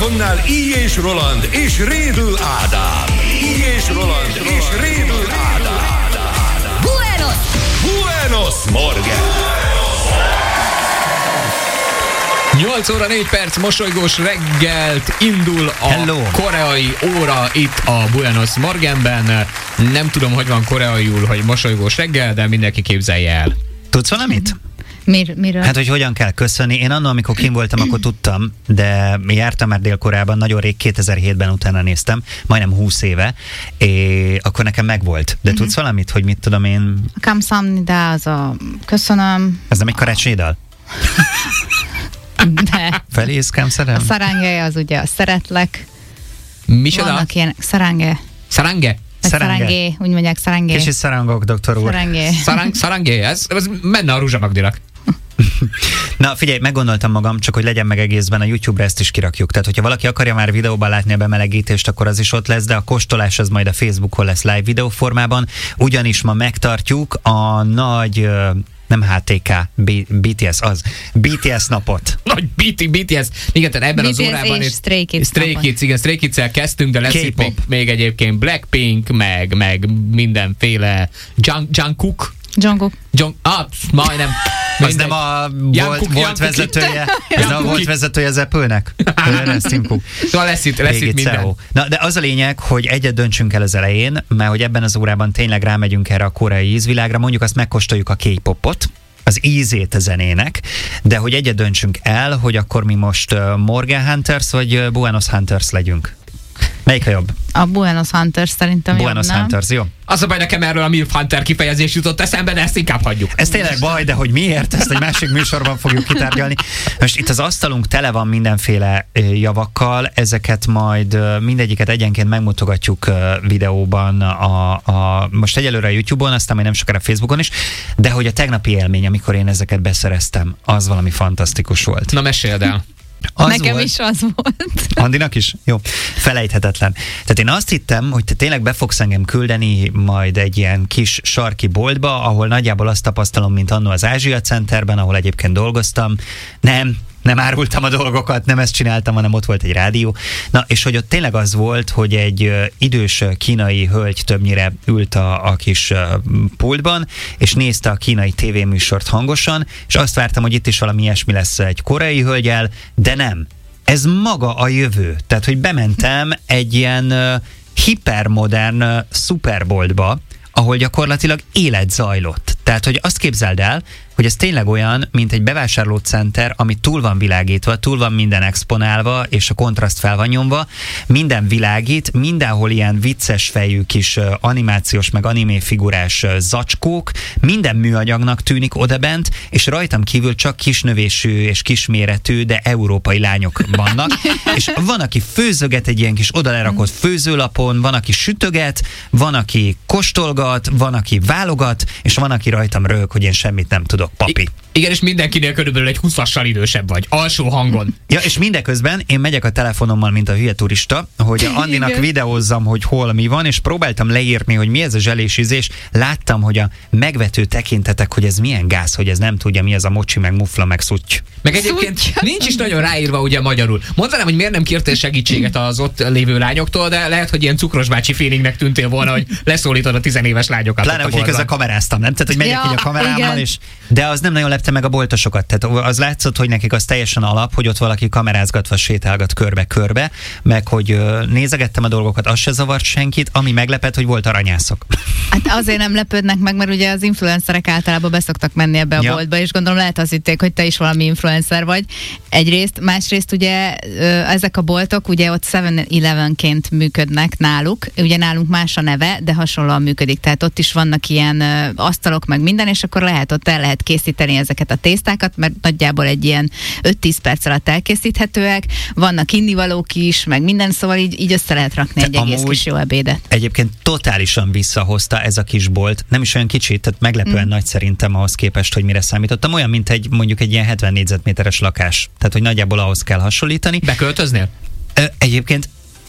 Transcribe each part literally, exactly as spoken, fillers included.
mikrofonnál I. és Roland és Rédl Ádám. I. és Roland és Rédl Ádám. Buenos! Buenos Morgen! nyolc óra négy perc, mosolygós reggelt indul a Hello. koreai óra itt a Buenos Morgenben. Nem tudom, hogy van koreaiul, hogy mosolygós reggel, de mindenki képzelje el. Tudsz valamit? Mir, miről? Hát, hogy hogyan kell köszönni. Én annól, amikor kim voltam, akkor tudtam, de jártam már Dél-Koreában, nagyon rég, kétezer-hétben utána néztem, majdnem húsz éve, és akkor nekem megvolt. De uh-huh. tudsz valamit, hogy mit tudom én? A kamsamnida, az a köszönöm. Ez nem egy karácsonyi dal? De. Feliz kamsaram. A szarange az ugye a szeretlek. Micsoda? Vannak ilyen szarange. Szarange? Szarange, úgy mondják szarange. Kicsit szarangok, doktor úr. Szarange. Szarang, szarange, ez, ez menne a Ruzsa Magdinak. Na figyelj, meggondoltam magam, csak hogy legyen meg egészben, a YouTube-ra ezt is kirakjuk. Tehát, hogyha valaki akarja már videóban látni a bemelegítést, akkor az is ott lesz, de a kóstolás az majd a Facebookon lesz live videó formában. Ugyanis ma megtartjuk a nagy... nem há té ká, bé té es, az. bé té es napot. Nagy bé té es. Igen, tehát ebben bé té es az órában... és Stray Kids Stray Kids, igen, Stray Kids-el kezdtünk, de lesz hip-hop még egyébként Blackpink, meg, meg mindenféle Jung, Jungkook. Jungkook. Jung, ah, majdnem. Az nem a volt, volt vezetője, ez nem a volt vezetője az Apple-nek? Ez Tim Cook. Szóval lesz itt, lesz itt minden. Na, de az a lényeg, hogy egyet döntsünk el az elején, mert hogy ebben az órában tényleg rámegyünk erre a koreai ízvilágra, mondjuk azt megkóstoljuk a K-popot, az ízét a zenének, de hogy egyet döntsünk el, hogy akkor mi most uh, Morgan Hunters vagy uh, Buenos Hunters legyünk. Melyik a jobb? A Buenos Hunters szerintem Buenos jobb, Hunters, jó? Az a baj, nekem erről a Milf Hunter kifejezés jutott eszembe, de ezt inkább hagyjuk. Ez tényleg baj, de hogy miért? Ezt egy másik műsorban fogjuk kitárgyalni. Most itt az asztalunk tele van mindenféle javakkal, ezeket majd mindegyiket egyenként megmutogatjuk videóban, a, a, most egyelőre a YouTube-on, aztán majd nem sokára Facebookon is, de hogy a tegnapi élmény, amikor én ezeket beszereztem, az valami fantasztikus volt. Na, meséld el. Az Nekem volt. is az volt. Andinak is? Jó. Felejthetetlen. Tehát én azt hittem, hogy te tényleg be fogsz engem küldeni majd egy ilyen kis sarki boltba, ahol nagyjából azt tapasztalom, mint annó az Ázsia Centerben, ahol egyébként dolgoztam. Nem, nem árultam a dolgokat, nem ezt csináltam, hanem ott volt egy rádió. Na, és hogy ott tényleg az volt, hogy egy uh, idős kínai hölgy többnyire ült a, a kis uh, pultban, és nézte a kínai tévéműsort hangosan, és azt vártam, hogy itt is valami ilyesmi lesz egy koreai hölgyel, de nem. Ez maga a jövő. Tehát, hogy bementem egy ilyen uh, hipermodern uh, szuperboltba, ahol gyakorlatilag élet zajlott. Tehát, hogy azt képzeld el, hogy ez tényleg olyan, mint egy bevásárlócenter, ami túl van világítva, túl van minden exponálva, és a kontraszt fel van nyomva, minden világít, mindenhol ilyen vicces fejű kis animációs, meg animé figurás zacskók, minden műanyagnak tűnik odabent, és rajtam kívül csak kisnövésű és kisméretű, de európai lányok vannak, és van, aki főzöget egy ilyen kis odalerakott főzőlapon, van, aki sütöget, van, aki kóstolgat, van, aki válogat, és van, aki rajtam röhög, hogy én semmit nem tudok. Papi. I- igen, és mindenkinél körülbelül egy húszassal idősebb vagy. Alsó hangon. Ja, és mindeközben én megyek a telefonommal, mint a hülye turista, hogy Andinak Igen. videózzam, hogy hol mi van, és próbáltam leírni, hogy mi ez a zselés ízés. Láttam, hogy a megvető tekintetek, hogy ez milyen gáz, hogy ez nem tudja, mi ez a mocsi, meg mufla, meg szutty. Meg egyébként nincs is nagyon ráírva ugye magyarul. Mondanám, hogy miért nem kértél segítséget az ott lévő lányoktól, de lehet, hogy ilyen cukros bácsi feelingnek tűntél volna, hogy leszólítod a tizenéves lányokat. Pláne, hogy közben kameráztam, nem? Tehát, hogy megyek Ja, így a kamerámmal, igen. és... De az nem nagyon lepte meg a boltosokat. Tehát az látszott, hogy nekik az teljesen alap, hogy ott valaki kamerázgatva sétálgat körbe-körbe, meg hogy ö, nézegettem a dolgokat, az se zavart senkit, ami meglepett, hogy volt aranyászok. Hát azért nem lepődnek meg, mert ugye az influencerek általában beszoktak menni ebbe a Ja. boltba, és gondolom lehet azt hitték, hogy te is valami influencer vagy. Egyrészt, másrészt ugye ö, ezek a boltok ugye ott seven eleven-ként működnek náluk, ugye nálunk más a neve, de hasonlóan működik, tehát ott is vannak ilyen ö, asztalok meg minden, és akkor lehet ott el lehet készíteni ezeket a tésztákat, mert nagyjából egy ilyen öt-tíz perc alatt elkészíthetőek, vannak innivalók is, meg minden, szóval így, így össze lehet rakni Te egy egész amúgy kis jó ebédet. Egyébként totálisan visszahozta ez a kis bolt, nem is olyan kicsit, tehát meglepően mm. nagy szerintem ahhoz képest, hogy mire számítottam. Olyan, mint egy mondjuk egy ilyen hetven négyzetméteres lakás. Tehát, hogy nagyjából ahhoz kell hasonlítani. Beköltöznél? Ö, egyébként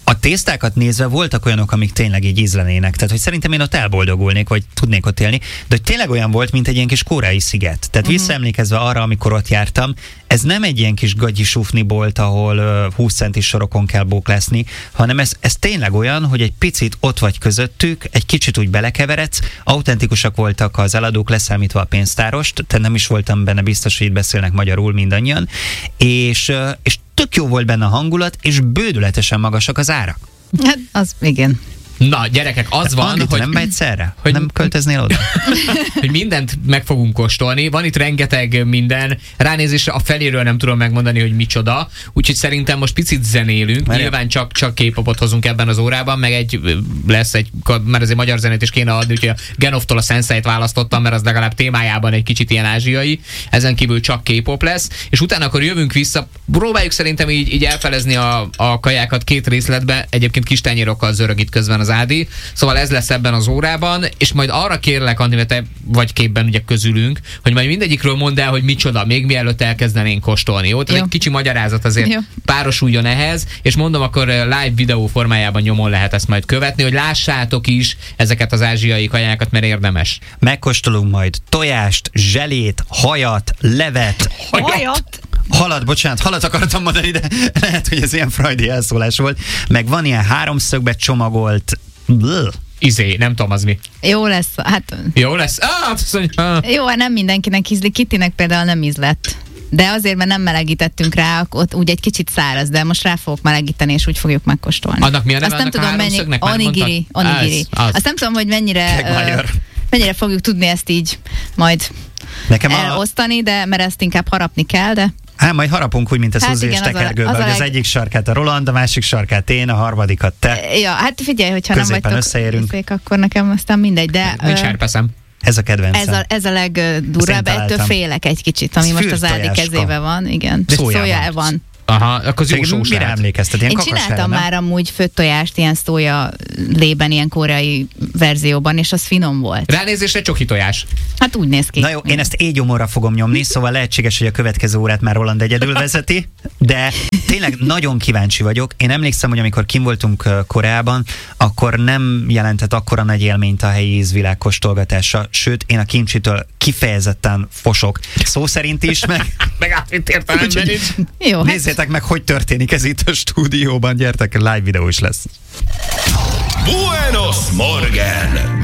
A tésztákat nézve voltak olyanok, amik tényleg így ízlenének. Tehát, hogy szerintem én ott elboldogulnék, vagy tudnék ott élni. De hogy tényleg olyan volt, mint egy ilyen kis koreai sziget. Tehát uh-huh. visszaemlékezve arra, amikor ott jártam, ez nem egy ilyen kis gagyi sufni bolt, ahol uh, húsz centis sorokon kell bóklászni, hanem ez, ez tényleg olyan, hogy egy picit ott vagy közöttük, egy kicsit úgy belekeveredsz, autentikusak voltak az eladók, leszámítva a pénztárost, tehát nem is voltam benne biztos, hogy itt beszélnek magyarul mindannyian, és, uh, és tök jó volt benne a hangulat, és bődületesen magasak az árak. Hát az igen. Na, gyerekek, az van, Andit, hogy... nem megy szerre? Hogy nem költöznél oda? hogy mindent meg fogunk kóstolni, van itt rengeteg minden, ránézésre a feléről nem tudom megmondani, hogy micsoda, úgyhogy szerintem most picit zenélünk, Már nyilván csak, csak K-popot hozunk ebben az órában, meg egy lesz egy, mert azért magyar zenét is kéne adni, úgyhogy a Genoftól a Sensei-t választottam, mert az legalább témájában egy kicsit ilyen ázsiai, ezen kívül csak K-pop lesz, és utána akkor jövünk vissza, próbáljuk szerintem így, így elfelezni a, a kajákat két részletbe, egyébként kis tányérokkal zörög itt közben az Ádi, szóval ez lesz ebben az órában, és majd arra kérlek, Andi, mert te vagy képben ugye közülünk, hogy majd mindegyikről mondd el, hogy micsoda, még mielőtt elkezdenénk kóstolni, jó? Tehát jó. Egy kicsi magyarázat azért jó. Párosuljon ehhez, és mondom, akkor live videó formájában nyomon lehet ezt majd követni, hogy lássátok is ezeket az ázsiai kajákat, mert érdemes. Megkóstolunk majd tojást, zselét, hajat, levet, Hajat? Halat, bocsánat, halat akartam mondani, de lehet, hogy ez ilyen freudi elszólás volt. Meg van ilyen háromszögbe csomagolt... Bleh. Izé, nem tudom, az mi. Jó lesz, hát... Jó lesz? Ah, azt mondja, ah. Jó, nem mindenkinek ízlik, Kittinek például nem ízlett. De azért, mert nem melegítettünk rá, ott úgy egy kicsit száraz, de most rá fogok melegíteni, és úgy fogjuk megkóstolni. Annak mi a neve? Azt nem tudom, mennyi... Onigiri, onigiri. Az, az. Azt nem tudom, hogy mennyire, uh, mennyire fogjuk tudni ezt így majd Nekem elosztani, a... de mert ezt inkább harapni kell, de... Hát majd harapunk úgy, mint a hát Szuzi és tekergőben, hogy az leg... egyik sarkát a Roland, a másik sarkát én, a harmadikat te. Ja, hát figyelj, hogyha középen nem vagytok összeérünk, akkor nekem aztán mindegy, de... Nincs herpeszem. Ez a kedvencem. Ez a, ez a legdurvább, ettől félek egy kicsit, ami most az Ádi kezébe van. Igen, szója van. Aha, akkor jó sós mire emlékeztet? Ilyen Én csináltam már amúgy főtt tojást ilyen szója lében, ilyen koreai verzióban, és az finom volt. Ránézésre csoki tojás. Hát úgy néz ki. Na jó, én ezt éjgyomorra fogom nyomni, szóval lehetséges, hogy a következő órát már Roland egyedül vezeti, de tényleg nagyon kíváncsi vagyok. Én emlékszem, hogy amikor kim voltunk Koreában, akkor nem jelentett akkora nagy élményt a helyi ízvilág kóstolgatása, sőt, én a kimcsitől kifejezetten fosok. Szó szerint is, meg... meg átvitt értelemben is. Jó, hát... Nézzétek meg, hogy történik ez itt a stúdióban, gyertek, live videó is lesz. Buenos Morgen!